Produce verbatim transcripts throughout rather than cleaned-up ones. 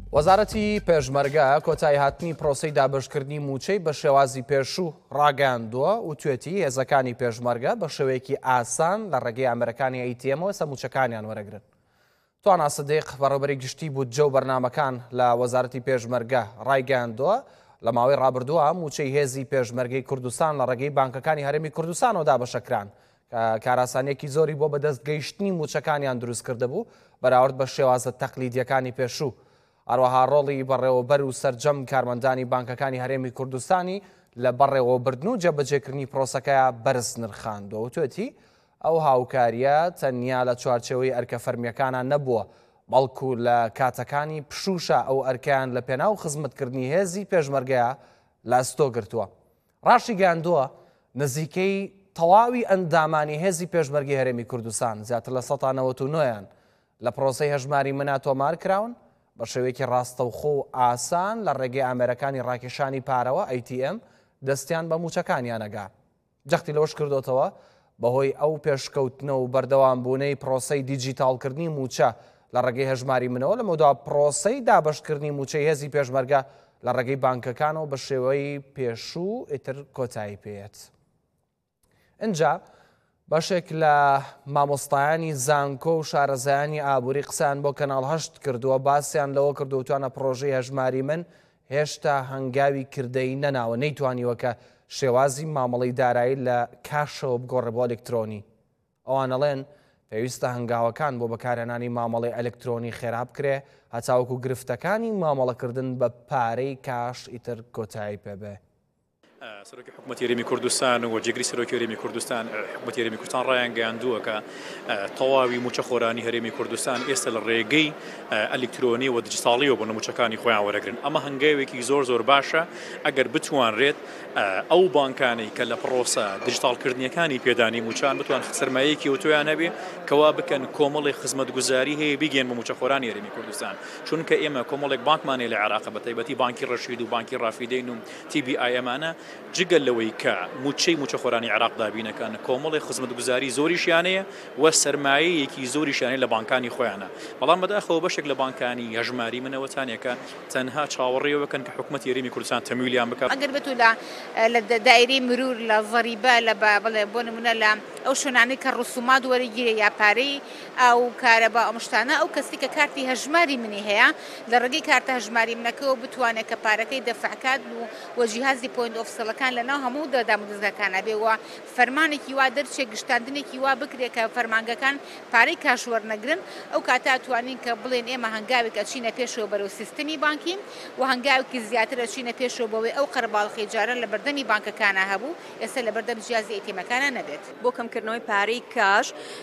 وەزارەتی پێشمەرگە کۆتایی هاتنی پرۆسەی دابەشکردنی موچەی بە شێوازی پێشوو ڕاگەاندووە و توێتی هێزەکانی پێشمەرگە بە شێوەیەکی ئاسان لە ڕێگەی ئەمریکانی ئەی تی ئەمەوە سەموچەکانیان وەرەگرن. توانە سەدیق بەڕێوەبەری گشتی بودجە و بەرنامەکان لە وەزارەتی پێشمەرگە ڕایگەاندووە لە ماوەی ڕابردووە موچەی هێزی پێشمەرگەی کوردستان لە ڕێگەی بانکەکانی هەرێمی کوردستانەوە دابەشەکران کاراسانیەکی زۆری بۆ بەدەست گەیشتنی موچەکانیان دروست کرده بوو بەراورد بە شێوازە تەقلیدیەکانی پێشوو. هەروەها ڕۆڵی بەڕێوەبەر و سەرجەم کارمەندانی بانکەکانی هەرێمی کوردستانی لە بەڕێوەبردن و جێبەجێکردنی پرۆسەکەیە بەرز نرخاندووە و توێتی ئەو هاوکاریە تەنیا لە چوارچێوەی ئەرکە فەرمیەکانە نەبووە بەڵکو لە کاتەکانی پشوشە ئەو ئەرکیان لە پێناو خزمەتکردنی هێزی پێشمەرگەیە لاستۆ گرتووە. ڕاشی گەاندووە نزیکەی تەواوی ئەندامانی هێزی پێشمەرگی هەرێمی کوردستان زیاتر لە سەد و نەوەت و نۆیان لە پرۆسەی هەژماری منا تۆمار کراون بە شێوەیەکی ڕاستەوخۆ و ئاسان لە ڕێگەی ئامێرەکانی ڕاکێشانی پارەوە ئەی تی ئەم دەستیان بە موچەکانیانەگا. جەختی لەوەش کردوتەوە بەهۆی ئەو پێشکەوتنە و بەردەوامبوونەی پرۆسەی دیجیتالکردنی موچە لە ڕێگەی هەژماری منەوە لە مەودا پرۆسەی دابەشکردنی موچەی هێزی پێشمەرگە لە ڕێگەی بانکەکانەوە بە شێوەی پێشوو ئیتر کۆتایی پێێت. اینجا بەشێک لە مامۆستایانی زانکۆ و شارەزایانی ئابووری قسەیان بۆ کەناڵ هەشت کردووە باسییان لەوە کردوتوانە پرۆژەی هەژماری من هێشتا هەنگاوی کردەی نەناوە نەیتوانیوە کە شێوازی مامەڵەی دارایی لە کاشەوە بگۆڕێ بۆ ئەلکترۆنی. ئەوانەڵێن پێویستە هەنگاوەکان بۆ بەکارهێنانی مامەڵەی ئەلکترۆنی خێرا بکرێ هەتاوەکو گرفتەکانی مامەڵەکردن بە پارەی کاش ئیتر کۆتایی پێبێ. سەرۆکی حکوومەتی هەرێمی کوردستان و جێگری سەرۆکی هەرێمی کوردستان حکوومەتی هەرێمی کوردستان ڕایان گەیاندووە کە تەواوی موچە خۆرانی هەرێمی کوردستان ئێستا لە ڕێگەی ئەلکترۆنی و دیجیتاڵیەوە بۆ موچەکانی خۆیان وەرەگرن. ئەمە هەنگاوێکی زۆر زۆر باشە ئەگەر بتوانرێت ئەو بانکانەی کە لە پرۆسە دیجیتاڵکردنیەکانی پێدانی موچان بتوان سەرمایەکی ئۆتۆیان هەبێ کەوا بکەن کۆمەڵی خزمەتگوزاری هەیە بیگەن بە موچە خۆرانی هەرێمی کوردستان. چونکە ئێمە کۆمەڵێک بانکمانەیە لە عێراق بە تایبەتی بانکی ڕەشید و بانکی ڕافیدەین و تی بی ئای ئەمانە جگەل لەوەی کە موچەی موچە خۆرانی عێراق دابینەکان کۆمەڵی خزمەتگوزاری زۆریشیانەیە و سەرمایەیەکی زۆریشیانەیە لە بانکانی خۆیانە. بەڵام بەداخەوە بەشێک لە بانکانی هەژماری منەوەتانێکە تەنها چاوەڕێەوەکەن کە حکوومەتی هەرێمی کوردستان تەمویلیان بکات. ئەگەر بێت لە دایرەی مرور لە ضەریبە لە بڵێ بۆ نمونە لە ئەو شوێنانەی کە ڕسومات وەرەگیرێ یا پارەی ئەو کارەبا ئەو شتانە ئەو کەسی کە کارتی هەژماری منی هەیە لە ڕێگەی کارتە هەژماری منەکەەوە بتوانێت کە پارەکەی دەفعکات و جیهازی پۆینت ئۆفسەڵەکان لەناو هەموو دەدامودەستەکانە بێ وە فەرمانێکی وا دەرچێ گشتاندنێکی وا بکرێت کە فەرمانگەکان پارەی کاشوەرنەگرن ئەو کاتە توانین کە بڵێن ئێمە هەنگاوێک ئەچینە پێشەوە بەرەو سیستەمی بانکی و هەنگاوێکی زیاتر ئەچینە پێشەوە بەوەی ئەو قەرەباڵغی جارە لە بەردەمی بانکەکانە هەبوو ئێستا لە بەردەم جیهازی ئێ تی ئەمەکانە نەبێت. بۆ کەمکردنەوەی پارەی کاش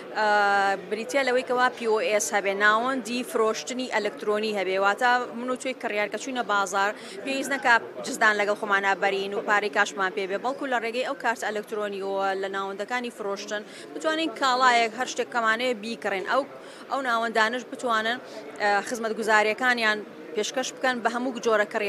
بریتە لەوەی کەوا پی ئۆ ئێس هەبێ ناوەندی فرۆشتنی ئەلکترۆنی هەبێ واتە من و توی کڕیارکە چوونە بازار پێویست نەکا جزدان لەگەڵ خۆمانە بەرین و پارەی کاشمان پێبێ بەڵکو لە ڕێگەی ئەو کارت ئەلکترۆنیەوە لە ناوەندەکانی فرۆشتن بتوانین کاڵایەک هەر شتێک کەمانەیە بیکڕێن ئەو ئەو ناوەندانش بتوانن خزمەتگوزاریەکانیان پێشکەش بکەن بە هەموو جۆرە کڕیار